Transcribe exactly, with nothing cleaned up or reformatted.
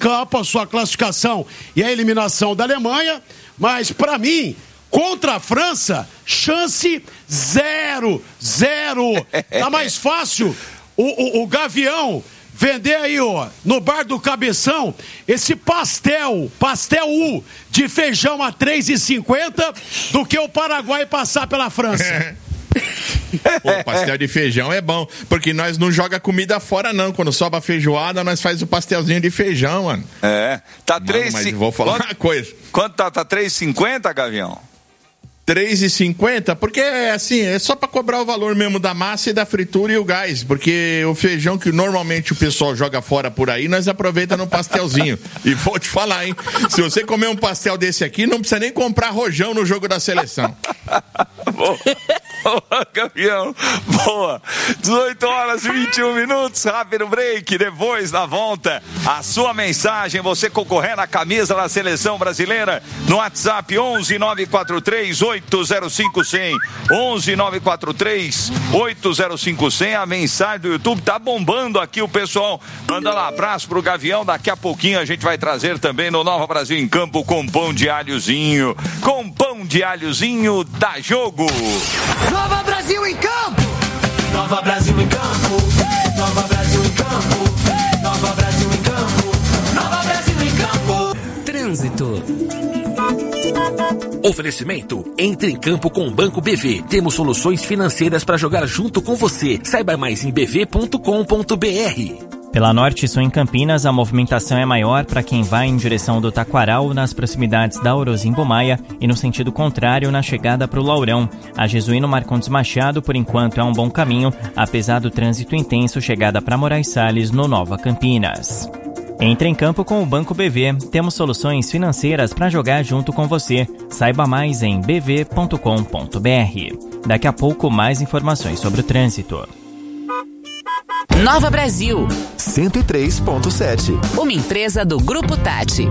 campo a sua classificação e a eliminação da Alemanha, mas para mim, contra a França, chance zero, zero. Tá mais fácil o, o, o Gavião vender aí, ó, no bar do Cabeção, esse pastel, pastel U de feijão a três reais e cinquenta centavos do que o Paraguai passar pela França. O pastel de feijão é bom, porque nós não joga comida fora não, quando sobra a feijoada nós faz o pastelzinho de feijão, mano. É, tá mano, três... Mas vou falar quanto, uma coisa. Quanto tá? Tá três reais e cinquenta centavos, Gavião? três reais e cinquenta centavos, porque é assim, é só para cobrar o valor mesmo da massa e da fritura e o gás, porque o feijão que normalmente o pessoal joga fora por aí, nós aproveita no pastelzinho. E vou te falar, hein, se você comer um pastel desse aqui, não precisa nem comprar rojão no jogo da seleção. Boa, boa, Gavião, boa. dezoito horas e vinte e um minutos, rápido break, depois na volta, a sua mensagem, você concorrendo à camisa da seleção brasileira, no WhatsApp onze nove quatro três oito zero cinco cem, onze nove quatro três oito zero cinco cem, a mensagem do YouTube tá bombando aqui, o pessoal manda lá, abraço pro Gavião, daqui a pouquinho a gente vai trazer também no Nova Brasil em Campo com pão de alhozinho, com pão de alhozinho, dá jogo. Nova Brasil em Campo, Nova Brasil em Campo, Nova Brasil em Campo, Nova Brasil em Campo, Nova Brasil em Campo. Trânsito. Oferecimento, entre em campo com o Banco B V. Temos soluções financeiras para jogar junto com você. Saiba mais em b v ponto com ponto b r. Pela Norte Sul em Campinas, a movimentação é maior para quem vai em direção do Taquaral, nas proximidades da Orozimbo Maia, e no sentido contrário, na chegada para o Laurão. A Jesuíno Marcondes Machado, por enquanto, é um bom caminho, apesar do trânsito intenso, chegada para Moraes Salles, no Nova Campinas. Entre em campo com o Banco B V. Temos soluções financeiras para jogar junto com você. Saiba mais em b v ponto com ponto b r. Daqui a pouco, mais informações sobre o trânsito. Nova Brasil cento e três ponto sete. Uma empresa do Grupo Tati.